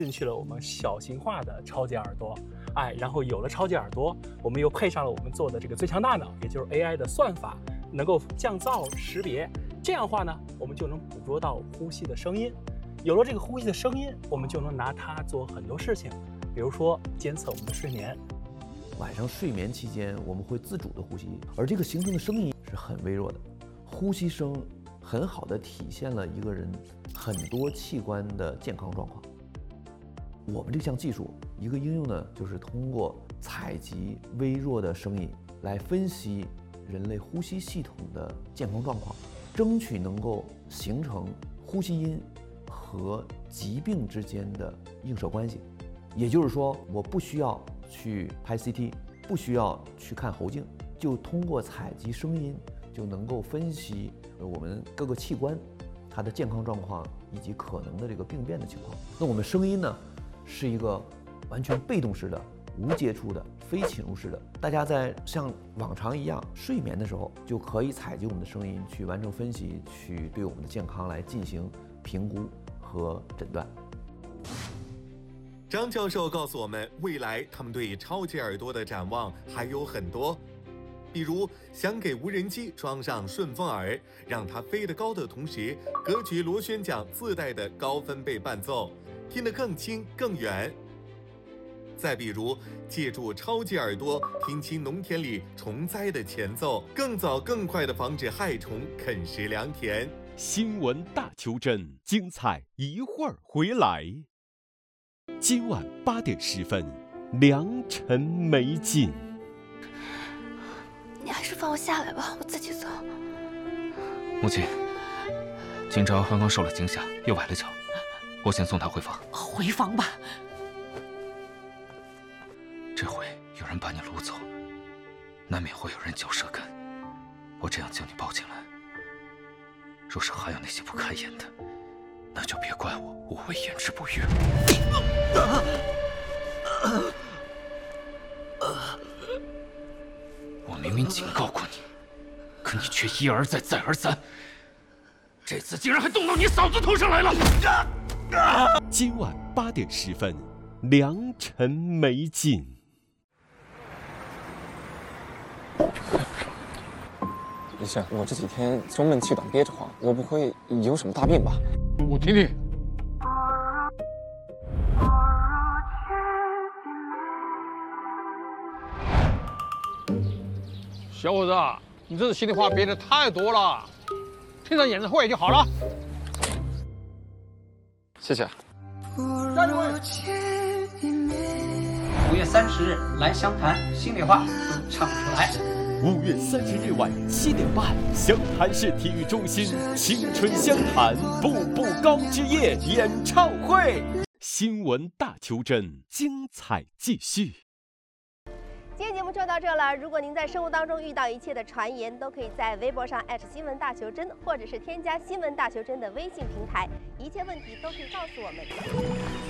进去了我们小型化的超级耳朵，然后有了超级耳朵，我们又配上了我们做的这个最强大脑，也就是 AI 的算法，能够降噪识别。这样的话呢，我们就能捕捉到呼吸的声音。有了这个呼吸的声音，我们就能拿它做很多事情，比如说监测我们的睡眠。 晚上睡眠期间，我们会自主的呼吸，而这个形成的声音是很微弱的。呼吸声很好的体现了一个人很多器官的健康状况。我们这项技术一个应用呢，就是通过采集微弱的声音来分析人类呼吸系统的健康状况，争取能够形成呼吸音和疾病之间的映射关系。也就是说，我不需要去拍 CT， 不需要去看喉镜，就通过采集声音就能够分析我们各个器官它的健康状况以及可能的这个病变的情况。那我们声音呢，是一个完全被动式的、无接触的、非侵入式的。大家在像往常一样睡眠的时候，就可以采集我们的声音，去完成分析，去对我们的健康来进行评估和诊断。 张教授告诉我们，未来他们对超级耳朵的展望还有很多，比如想给无人机装上顺风耳，让它飞得高的同时，隔绝螺旋桨自带的高分贝伴奏，听得更轻更远。再比如，借助超级耳朵听清农田里虫灾的前奏，更早更快地防止害虫啃食良田。 新闻大求真，精彩一会儿回来。今晚8点10分，良辰美景。 你还是放我下来吧，我自己走。 母亲，今朝刚刚受了惊吓，又崴了脚，我先送她回房。 回房吧。 这回有人把你掳走，难免会有人嚼舌根。我这样将你抱进来，若是还有那些不开眼的，那就别怪我无谓言之不预。我明明警告过你，可你却一而再再而三，这次竟然还动到你嫂子头上来了。 今晚8点10分，良辰美景。 医生，我这几天胸闷气短憋着慌，我不会有什么大病吧？ 我听听。小伙子，你这是心里话憋得太多了，听场演唱会就好了。 谢谢。 加油！5 月30日来湘潭，心里话都唱出来。 5月30日晚7点半，湘潭市体育中心青春湘潭步步高之夜演唱会。新闻大求真，精彩继续。 今天节目就到这了。如果您在生活当中遇到一切的传言，都可以在微博上新闻大求真，或者是添加新闻大求真的微信平台，一切问题都可以告诉我们。